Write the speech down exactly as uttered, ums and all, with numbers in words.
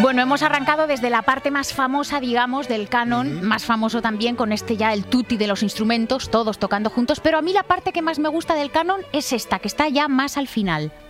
Bueno, hemos arrancado desde la parte más famosa, digamos, del canon, uh-huh. más famoso también con este ya el tutti de los instrumentos, todos tocando juntos, pero a mí la parte que más me gusta del canon es esta, que está ya más al final.